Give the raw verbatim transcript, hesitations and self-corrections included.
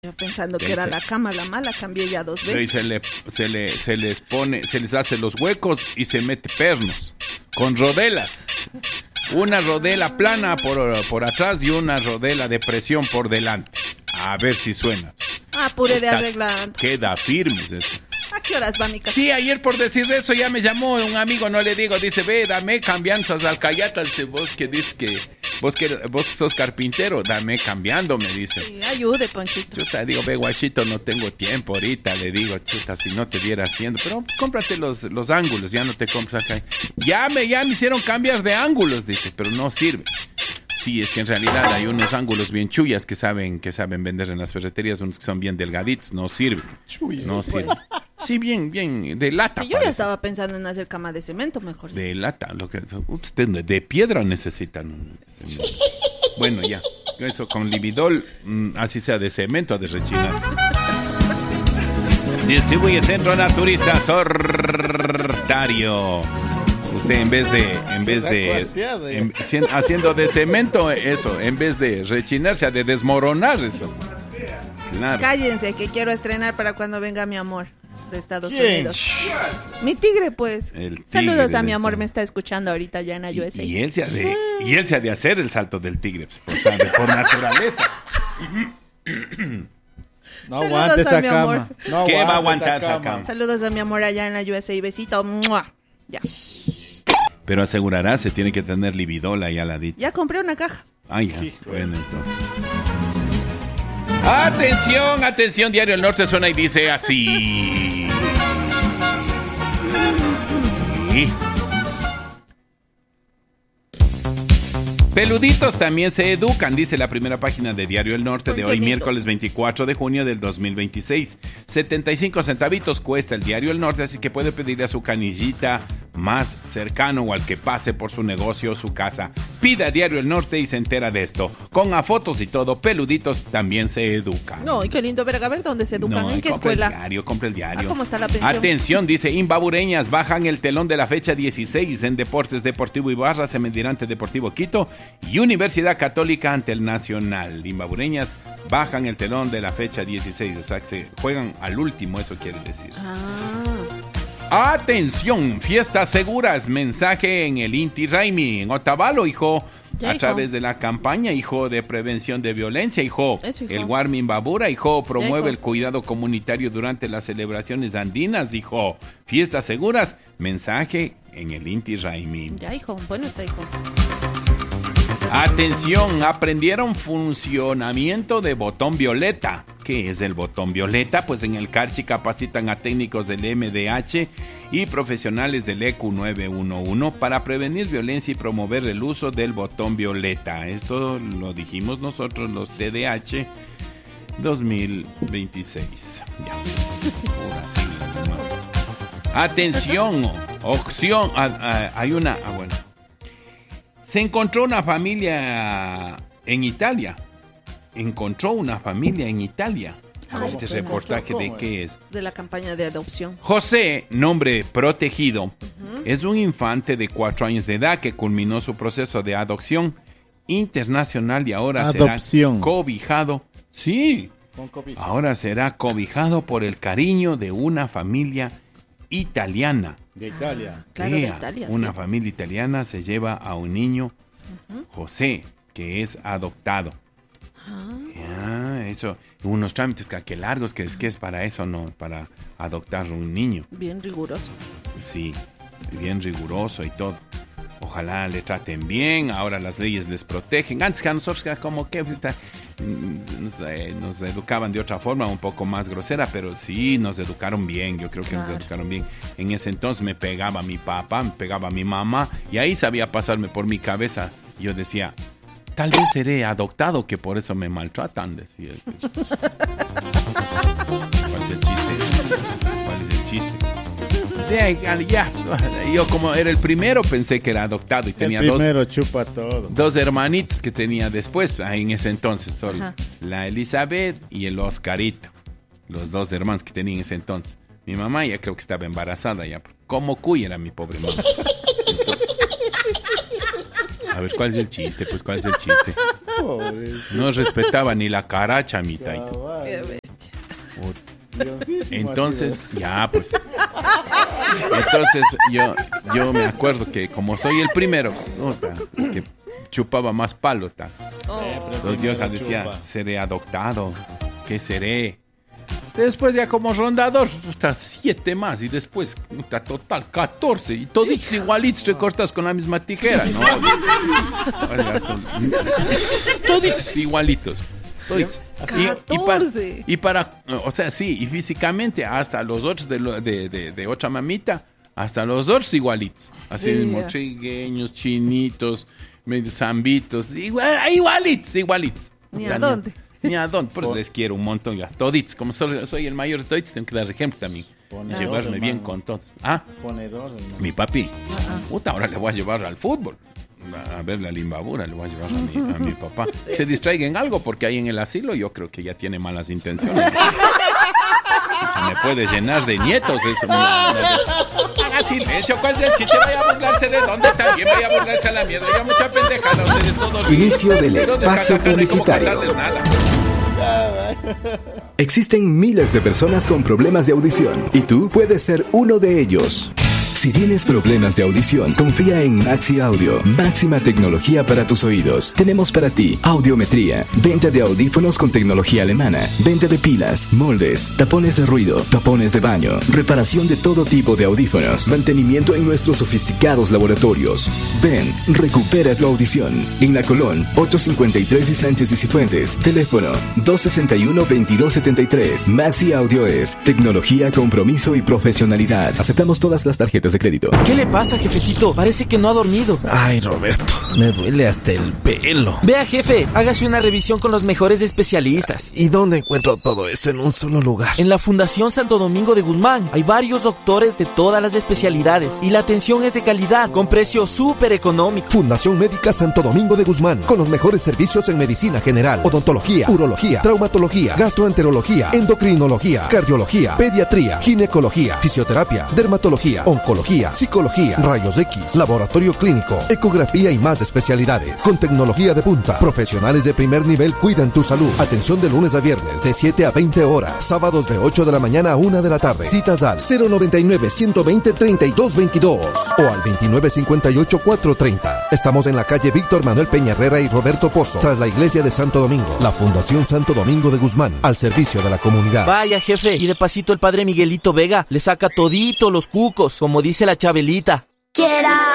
Yo pensando que era la cama la mala, cambié ya dos veces. Y se, le, se, le, se les pone, se les hace los huecos y se mete pernos con rodelas. Una rodela plana por, por atrás y una rodela de presión por delante. A ver si suena. Ah, pure de arreglando. Queda firme eso. ¿A qué horas va mi casa? Sí, ayer por decir eso ya me llamó un amigo, no le digo, dice, ve, dame cambianzas al cayata, dice, vos que dices que, vos que vos sos carpintero, dame cambiando, me dice. Sí, ayude, Ponchito. Chuta, digo, ve, guachito, no tengo tiempo ahorita, le digo, chuta, si no te viera haciendo, pero cómprate los, los ángulos, ya no te compras acá. Ya me, ya me hicieron cambiar de ángulos, dice, pero no sirve. Sí, es que en realidad hay unos ángulos bien chuyas que saben que saben vender en las ferreterías, unos que son bien delgaditos, no sirven. Chuyas. No sirven. Sí, bien, bien, de lata. Sí, yo parece. Ya estaba pensando en hacer cama de cemento mejor. De lata, lo que usted de piedra necesitan. Bueno, ya, eso con Lividol, así sea de cemento, de rechinar. Distribuye Centro Naturista Sortario. Usted en vez de, en vez de, en, haciendo de cemento eso, en vez de rechinarse, de desmoronar eso. Claro. Cállense, que quiero estrenar para cuando venga mi amor de Estados ¿Quién? Unidos. Mi tigre, pues. Tigre Saludos a mi amor, me está escuchando ahorita ya en la U S A. Y, y él se ha de, y él se ha de hacer el salto del tigre, pues, por, por naturaleza. No aguante esa cama. No ¿Qué va a aguantar esa cama? Saludos a mi amor allá en la U S A, besito. ¡Mua! Ya. Pero asegurará, se tiene que tener Lividol ahí a la dita. Ya compré una caja. Ah, ya. Bueno, entonces. Atención, atención, Diario El Norte suena y dice así. Peluditos también se educan, dice la primera página de Diario El Norte de hoy, miércoles veinticuatro de junio del dos mil veintiséis. setenta y cinco centavitos cuesta el Diario El Norte, así que puede pedirle a su canillita más cercano o al que pase por su negocio o su casa. Pida Diario El Norte y se entera de esto. Con a fotos y todo, Peluditos también se educan. No, y qué lindo, pero a ver dónde se educan, no, ¿en qué escuela? El diario, compra el diario. Ah, ¿cómo está la pensión? Atención, dice, Imbabureñas bajan el telón de la fecha dieciséis en Deportes Deportivo Ibarra, se medirá ante Deportivo Quito y Universidad Católica ante el Nacional. Imbabureñas bajan el telón de la fecha dieciséis, o sea que se juegan al último, eso quiere decir. Ah. Atención, fiestas seguras, mensaje en el Inti Raimi, en Otavalo, hijo, ya, a hijo. través de la campaña, hijo, de prevención de violencia, hijo. Eso, hijo. El Warmin Babura, hijo, promueve ya, hijo. el cuidado comunitario durante las celebraciones andinas, hijo. Fiestas seguras, mensaje en el Inti Raimi. Ya, hijo, bueno está, hijo. Atención, aprendieron funcionamiento de botón violeta. ¿Qué es el botón violeta? Pues en el Carchi capacitan a técnicos del M D H y profesionales del E Q nueve uno uno para prevenir violencia y promover el uso del botón violeta. Esto lo dijimos nosotros, los T D H dos mil veintiséis. Ya. Ahora sí, atención, opción, ah, ah, hay una, ah, bueno. Se encontró una familia en Italia. Encontró una familia en Italia. A este reportaje de qué es. De la campaña de adopción. José, nombre protegido, uh-huh. es un infante de cuatro años de edad que culminó su proceso de adopción internacional y ahora adopción. será cobijado. Sí, ahora será cobijado por el cariño de una familia italiana. De Italia. Ah, claro, Vea, de Italia. una sí. familia italiana se lleva a un niño, uh-huh. José, que es adoptado. Ah. Ya, eso, unos trámites que, que largos, que es que es para eso, no, para adoptar un niño. Bien riguroso. Sí, bien riguroso y todo. Ojalá le traten bien, ahora las leyes les protegen. Antes que a nosotros como que nos, eh, nos educaban de otra forma, un poco más grosera, pero sí nos educaron bien, yo creo que claro. nos educaron bien. En ese entonces me pegaba mi papá, me pegaba mi mamá, y ahí sabía pasarme por mi cabeza. Yo decía, tal vez seré adoptado, que por eso me maltratan, decía. ¿Cuál es el chiste? ¿Cuál es el chiste? Ya, ya, yo como era el primero pensé que era adoptado y tenía el primero dos, chupa todo. dos hermanitos que tenía después, en ese entonces solo. Ajá. La Elizabeth y el Oscarito, los dos hermanos que tenía en ese entonces. Mi mamá ya creo que estaba embarazada ya, como cuy era mi pobre mamá. A ver, ¿cuál es el chiste? Pues, ¿cuál es el chiste? No respetaba ni la caracha, mi taito. Qué bestia. Entonces, ya, pues. Entonces, yo, yo me acuerdo que como soy el primero, oh, que chupaba más palo, ta. Oh. Entonces Dios decía, seré adoptado, ¿qué seré? Después ya como rondador, hasta siete más, y después, hasta total, catorce, y toditos igualitos te cortas con la misma tijera, ¿no? Oiga, son toditos igualitos. Toditos. Y, y, para, y para, o sea, sí, y físicamente, hasta los otros de, de, de, de otra mamita, hasta los otros igualitos. Así mismo, yeah. Trigueños, chinitos, medio zambitos, igual, igualitos, igualitos. ¿Ni a dónde? Ni a dónde, pues les quiero un montón ya. Toditos, como soy, soy el mayor de toditos, tengo que dar ejemplo también. Ponedor, llevarme bien hermano. Con todos. Ah, Ponedor, mi papi. Uh-huh. Puta, ahora le voy a llevar al fútbol. A ver la limbabura, le voy a llevar a mi, a mi papá. Se distraiga en algo, porque ahí en el asilo yo creo que ya tiene malas intenciones. Se me puede llenar de nietos eso. Haga silencio, ¿cuál es el chiste? Vaya a burlarse de dónde también, vaya a burlarse a la mierda. Ya mucha pendejada, ustedes todos. Inicio del espacio publicitario. Existen miles de personas con problemas de audición y tú puedes ser uno de ellos. Si tienes problemas de audición, confía en Maxi Audio. Máxima tecnología para tus oídos. Tenemos para ti audiometría, venta de audífonos con tecnología alemana, venta de pilas, moldes, tapones de ruido, tapones de baño, reparación de todo tipo de audífonos, mantenimiento en nuestros sofisticados laboratorios. Ven, recupera tu audición. En La Colón, ocho cincuenta y tres y Sánchez y Cifuentes. Teléfono dos sesenta y uno, veintidós setenta y tres. Maxi Audio es tecnología, compromiso y profesionalidad. Aceptamos todas las tarjetas de crédito. ¿Qué le pasa, jefecito? Parece que no ha dormido. Ay, Roberto, me duele hasta el pelo. Vea, jefe, hágase una revisión con los mejores especialistas. ¿Y dónde encuentro todo eso en un solo lugar? En la Fundación Santo Domingo de Guzmán. Hay varios doctores de todas las especialidades y la atención es de calidad, con precio súper económico. Fundación Médica Santo Domingo de Guzmán, con los mejores servicios en medicina general, odontología, urología, traumatología, gastroenterología, endocrinología, cardiología, pediatría, ginecología, fisioterapia, dermatología, oncología, psicología, rayos X, laboratorio clínico, ecografía y más especialidades. Con tecnología de punta, profesionales de primer nivel cuidan tu salud. Atención de lunes a viernes de siete a veinte horas, sábados de ocho de la mañana a una de la tarde. Citas al cero noventa y nueve, ciento veinte, treinta y dos veintidós o al veintinueve cincuenta y ocho, cuatrocientos treinta. Estamos en la calle Víctor Manuel Peña Herrera y Roberto Pozo, tras la iglesia de Santo Domingo. La Fundación Santo Domingo de Guzmán, al servicio de la comunidad. Vaya, jefe, y de pasito el padre Miguelito Vega le saca todito los cucos, como dice la Chabelita. Quiera.